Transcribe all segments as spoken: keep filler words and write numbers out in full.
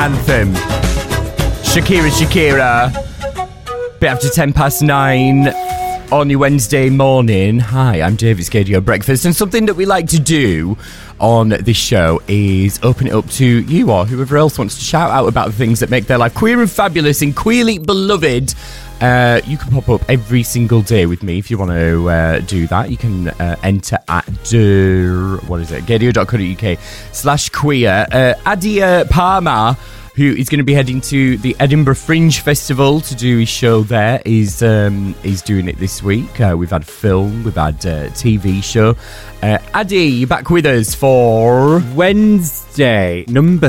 anthem. Shakira, Shakira. Bit after ten past nine on your Wednesday morning. Hi, I'm David Scadio Breakfast, and something that we like to do on this show is open it up to you or whoever else wants to shout out about the things that make their life queer and fabulous and queerly beloved. Uh, you can pop up every single day with me if you want to uh, do that. You can uh, enter at do, what is it? gadio.co.uk slash queer. Uh, Adia Palmer, who is going to be heading to the Edinburgh Fringe Festival to do his show there, is um, is doing it this week. Uh, we've had film, we've had a T V show. Uh, Addy, you're back with us for Wednesday, number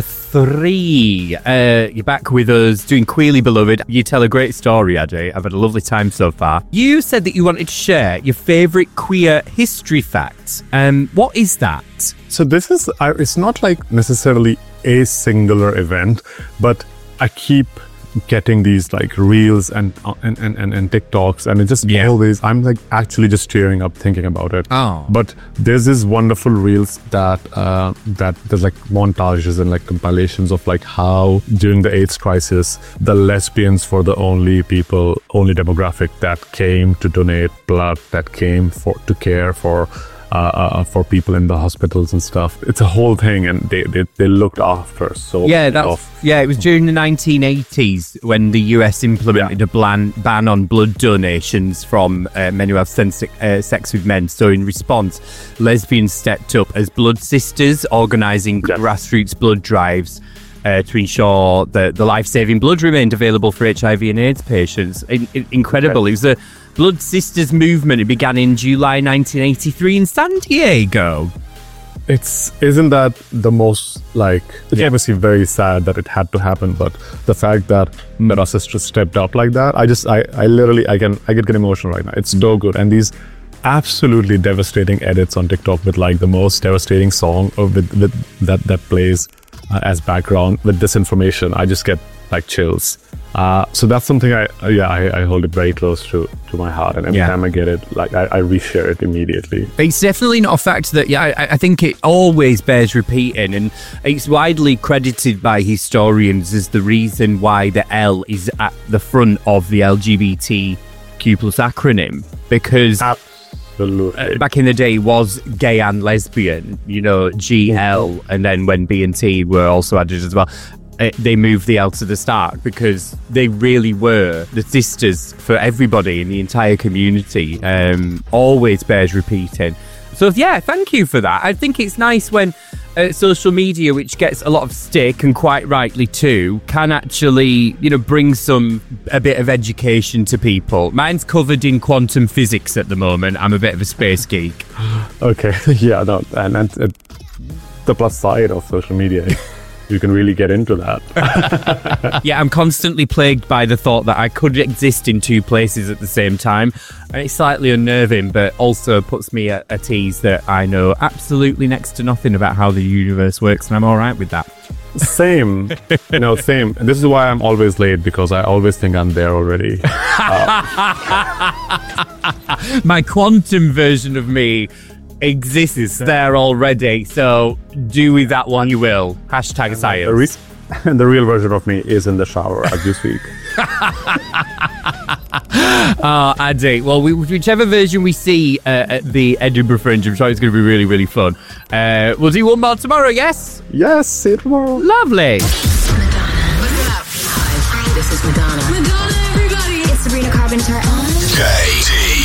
three. Uh, you're back with us doing Queerly Beloved. You tell a great story, Addy. I've had a lovely time so far. You said that you wanted to share your favourite queer history fact. Um, what is that? So this is, I, it's not like necessarily a singular event, but I keep getting these like reels and and, and, and, and TikToks, and it just yeah. always, I'm like actually just tearing up thinking about it. Oh. But there's this wonderful reels that uh, that there's like montages and like compilations of like how during the AIDS crisis, the lesbians were the only people, only demographic that came to donate blood, that came for to care for Uh, uh, for people in the hospitals and stuff. It's a whole thing, and they they, they looked after so yeah that's yeah it was during the nineteen eighties when the U S implemented yeah. a ban, ban on blood donations from uh, men who have sex, uh, sex with men. So in response, lesbians stepped up as blood sisters, organising yeah. grassroots blood drives Uh, to ensure that the life-saving blood remained available for H I V and AIDS patients. In, in, incredible. Okay. It was a Blood Sisters movement. It began in July nineteen eighty-three in San Diego. It's isn't that the most like it's yeah. obviously very sad that it had to happen, but the fact that mm. that our sisters stepped up like that, I just I, I literally I can I get get emotional right now. It's so good, and these absolutely devastating edits on TikTok with like the most devastating song or with, with that that plays Uh, as background with this information, I just get like chills. Uh, so that's something I uh, yeah I, I hold it very close to to my heart, and every yeah. time I get it, like I, I reshare it immediately. It's definitely not a fact that yeah I, I think it always bears repeating, and it's widely credited by historians as the reason why the L is at the front of the L G B T Q plus acronym, because uh, back in the day, was gay and lesbian, you know, G L, and then when B and T were also added as well, it, they moved the L to the start because they really were the sisters for everybody in the entire community. Um, always bears repeating. So yeah, thank you for that. I think it's nice when uh, social media, which gets a lot of stick, and quite rightly too, can actually, you know, bring some a bit of education to people. Mine's covered in quantum physics at the moment. I'm a bit of a space geek. Okay, yeah, no, and, and uh, the plus side of social media is you can really get into that. Yeah, I'm constantly plagued by the thought that I could exist in two places at the same time. And it's slightly unnerving, but also puts me at, at ease that I know absolutely next to nothing about how the universe works, and I'm all right with that. Same, you know, same. And this is why I'm always late, because I always think I'm there already. Uh. My quantum version of me exists there already, so do with that one you will. Hashtag science. The, re- the real version of me is in the shower as you speak. Oh, Addy. Well, we, whichever version we see uh, at the Edinburgh Fringe, I'm sure it's going to be really, really fun. Uh, we'll do one more tomorrow, yes? Yes, see you tomorrow. Lovely. Madonna. Hi, this is Madonna. Madonna, everybody. It's Sabrina Carpenter. K D